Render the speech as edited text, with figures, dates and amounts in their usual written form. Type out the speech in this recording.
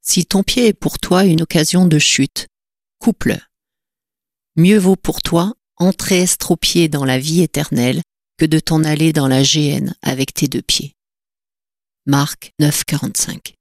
Si ton pied est pour toi une occasion de chute, coupe-le. Mieux vaut pour toi entrer estropié dans la vie éternelle que de t'en aller dans la géhenne avec tes deux pieds. Marc 9, 45.